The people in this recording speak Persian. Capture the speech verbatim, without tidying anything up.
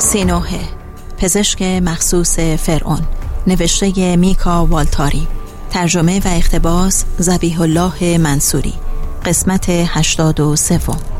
سینوحه، پزشک مخصوص فرعون، نوشته میکا والتاری، ترجمه و اقتباس ذبیح الله منصوری، قسمت هشتاد و سوم.